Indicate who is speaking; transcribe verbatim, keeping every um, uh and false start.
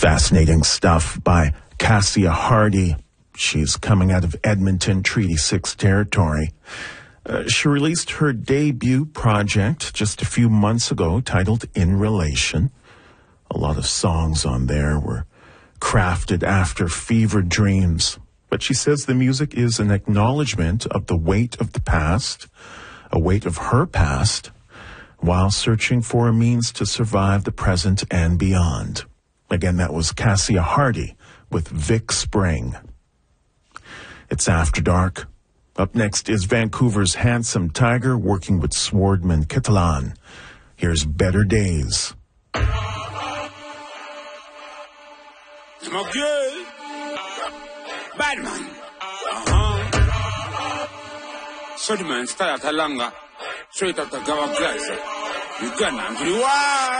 Speaker 1: Fascinating stuff by Cassia Hardy. She's coming out of Edmonton, Treaty six territory. Uh, she released her debut project just a few months ago titled In Relation. A lot of songs on there were crafted after fevered dreams. But she says the music is an acknowledgement of the weight of the past, a weight of her past, while searching for a means to survive the present and beyond. Again, that was Cassia Hardy with Vic Spring. It's After Dark. Up next is Vancouver's Handsome Tiger working with Swordman Kitalan. Here's Better Days.
Speaker 2: Smoke good. Bad man. Uh-huh. So the man start at Halanga, straight out of Gava Glass. You got to the wall.